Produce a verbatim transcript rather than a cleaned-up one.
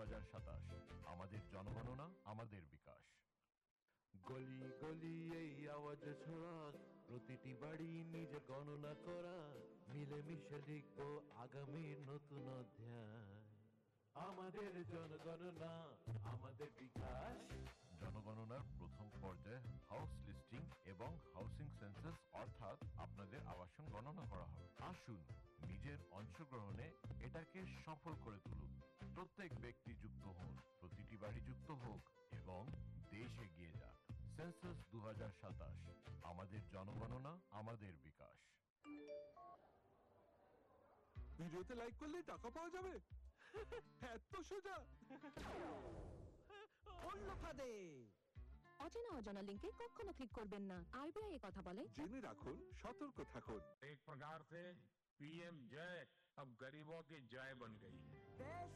হাজার সাতাশ আমাদের জনগণনা আমাদের বিকাশ। গলি গলি এই আওয়াজ ছড়া, প্রতিটি বাড়ি নিজে গণনা করা, মিলেমিশে লিখবো আগামীর নতুন অধ্যায়। আমাদের জনগণনা আমাদের বিকাশ। জনগণনার প্রথম পর্যায়ে হাউস লিস্টিং এবং হাউসিং সেন্সাস অর্থাৎ আপনাদের আবাসন গণনা করা হবে। আসুন নিজের অংশগ্রহণে এটাকে সফল করে তুলুন। প্রত্যেক ব্যক্তি যুক্ত হন, প্রতিটি বাড়ি যুক্ত হোক এবং দেশ এগিয়ে যাক। সেন্সাস দু হাজার সাতাশ আমাদের জনগণনা আমাদের বিকাশ। ভিডিওতে লাইক করলে টাকা পাওয়া যাবে? এত সোজা? অন্য ফাঁদে অচেনা অজানা লিংকে কখনো ক্লিক করবেন না। আরবিআই এ কথা বলে। জেনে রাখুন, সতর্ক থাকুন। एक प्रकार से पीएम जय अब गरीबों की जय बन गई है। দেশ